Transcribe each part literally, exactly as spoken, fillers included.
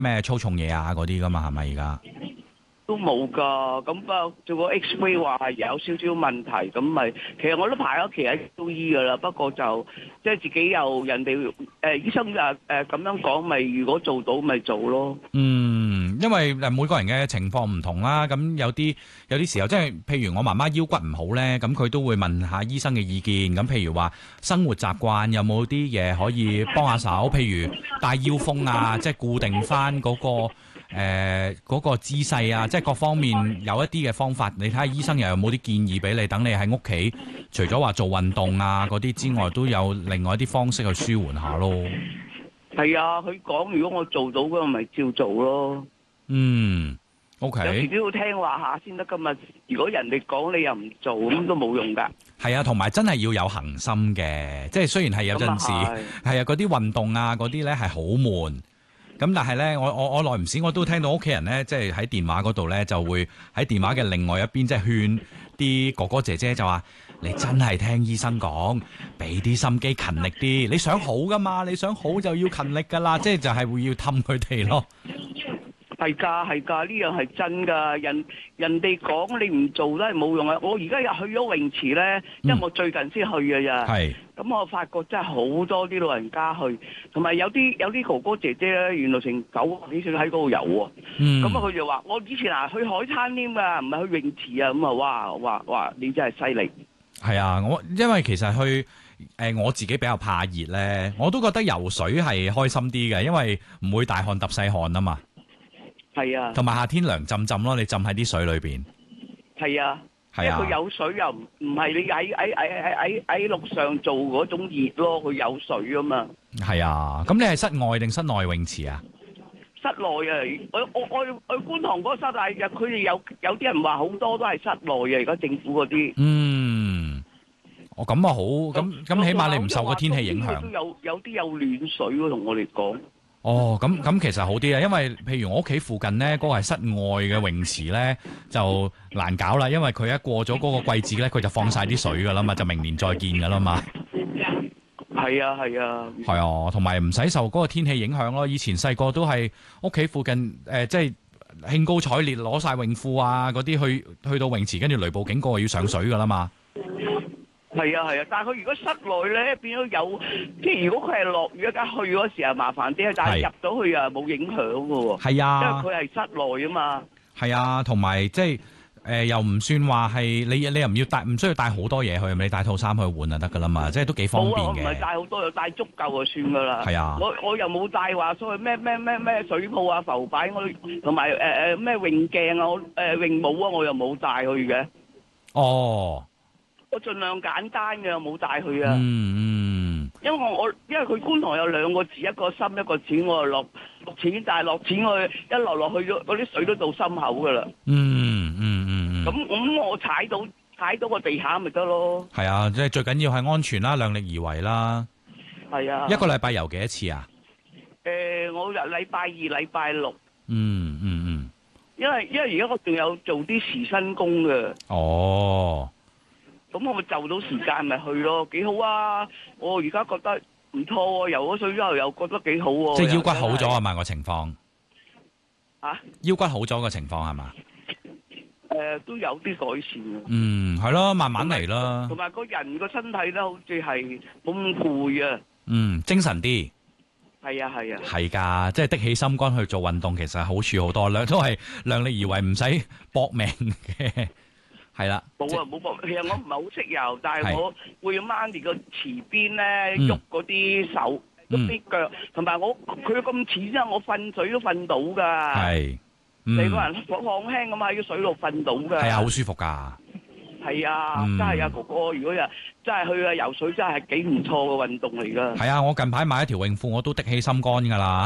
咩粗重嘢啊嗰啲噶嘛，係咪而家？ 都冇㗎，咁啊做個 X-ray 話係有少少問題，咁咪其實我都排咗期喺中醫㗎啦，不過就即係自己又人哋誒、呃、醫生誒誒咁樣講，咪如果做到咪做咯。 嗯，因為誒每個人嘅情況唔同啦，咁有啲有啲時候即係譬如我媽媽腰骨唔好咧，咁佢都會問下醫生嘅意見。咁譬如話生活習慣有冇啲嘢可以幫下手，譬如戴腰封啊，即係固定翻嗰個。誒嗰、呃那個姿勢啊，即係各方面有一啲嘅方法，你睇下醫生又有冇啲建議俾你，等你喺屋企除咗話做運動啊嗰啲之外，都有另外一啲方式去舒緩下咯。 係啊，佢講如果我做到嘅，咪照做咯。 嗯，OK。 有時都要聽話下先得㗎嘛。如果人哋講你又唔做，咁都冇用㗎。 係啊，同埋真係要有恒心嘅，即係雖然係有陣時係啊嗰啲運動啊嗰啲咧係好悶。咁但係咧，我我我耐唔時我都聽到屋企人咧，即係喺電話嗰度咧，就會喺電話嘅另外一邊，即係勸啲哥哥姐姐就話：你真係聽醫生講，俾啲心機，勤力啲。你想好噶嘛？你想好就要勤力噶啦，即係就係會要氹佢哋咯。 係㗎，係㗎，呢樣係真㗎。人人哋講你唔做都係冇用啊！我而家又去咗泳池咧，因為我最近先去嘅咋。係。咁我發覺真係好多啲老人家去，同埋有啲有啲哥哥姐姐咧，原來成九幾歲喺嗰度游喎。嗯。咁啊，佢就話：我以前啊去海灘添㗎，唔係去泳池啊。咁啊，哇哇哇！你真係犀利。係啊，我因為其實去誒、呃、我自己比較怕熱咧，我都覺得游水係開心啲嘅，因為唔會大汗揼細汗啊嘛。 係啊， 同埋夏天涼浸浸咯，你浸喺啲水裏邊。 係啊，因為佢有水又唔唔係你喺喺喺喺喺陸上做嗰種熱咯，佢有水啊嘛。係啊，咁你係室外定室內泳池啊？ 室內啊，我我我去觀塘嗰個室內，佢哋有有啲人話好多都係室內嘅，而家政府嗰啲。嗯， 哦咁啊好，咁咁起碼你唔受個天氣影響。 都有有啲有暖水喎，同我哋講。 哦，咁咁其實好啲啊，因為譬如我屋企附近咧，嗰、嗰個係室外嘅泳池咧，就難搞啦，因為佢一過咗嗰個季節咧，佢就放晒啲水噶啦嘛，就明年再見噶啦嘛。 係啊，係啊。係啊，同埋唔使受嗰個天氣影響咯。以前細個都係屋企附近誒、呃，即係興高采烈攞晒泳褲啊嗰啲去去到泳池，跟住雷暴警告要上水噶啦嘛。 係啊係啊，但係佢如果室內咧變咗有，即係如果佢係落雨一家去嗰時候麻煩啲，但係入到去啊冇影響嘅喎。係啊，因為佢係室內啊嘛。係啊，同埋即係誒又唔算話係你你又唔要帶，唔需要帶好多嘢去，你帶套衫去換就得㗎啦嘛，即係都幾方便嘅。冇啊，我唔係帶好多，又帶足夠就算㗎啦。係啊，我我又冇帶話所謂咩咩咩咩水泡啊浮擺，我同埋誒誒咩泳鏡啊，我誒泳帽啊，我又冇帶去嘅。哦。我盡量簡單嘅，冇帶去啊。嗯嗯。因為我我因為佢觀塘有兩個字，一個深一個淺，我就落落淺，但係落淺我一落落去咗嗰啲水都到心口噶啦。嗯嗯嗯嗯。咁咁我踩到踩到個地下咪得咯。係啊，即係最緊要係安全啦，量力而為啦。係啊。一個禮拜游幾多次啊？誒，我日禮拜二、禮拜六。嗯嗯嗯。因為因為而家我仲有做啲時薪工嘅。哦。咁我咪就到時間咪去咯，幾好啊！我而家覺得唔錯喎，游咗水之後又覺得幾好喎。即係腰骨好咗係嘛個情況？啊？腰骨好咗個情況係嘛？誒、呃，都有啲改善嘅。嗯，係咯，慢慢嚟啦。同埋個人個身體咧，好似係冇咁攰啊。嗯，精神啲。係啊係啊。係㗎，即係的起心肝去做運動，其實好處好多，兩都係量力而為，唔使搏命嘅。係啦，冇啊冇搏，其實我唔係好識游，但係我會掹住個池邊咧，喐嗰啲手、喐啲腳，同埋我佢咁淺啫，我瞓水都瞓到噶。係，你個人放輕咁喺個水度瞓到噶。係啊，好舒服噶。係啊，真係啊，哥哥，如果又真係去啊游水，真係幾唔錯嘅運動嚟噶。係啊，我近排買一條泳褲，我都的起心肝噶啦。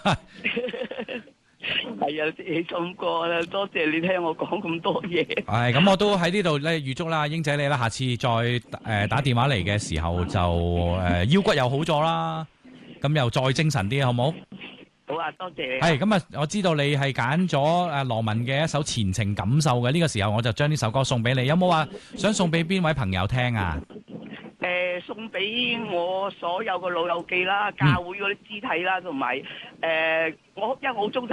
係啊，啲起心肝啦，多謝你聽我講咁多嘢。係咁，我都喺呢度咧預祝啦，英仔你啦，下次再誒、呃、打電話嚟嘅時候就誒、呃、腰骨又好咗啦，咁又再精神啲，好冇？好啊，多謝。係咁啊，我知道你係揀咗誒羅文嘅一首《前程感受》嘅，呢個時候我就將呢首歌送俾你，有冇話想送俾邊位朋友聽啊？誒、呃。 誒送俾我所有嘅老友記啦、教會嗰啲肢體啦，同埋誒我因為我好中意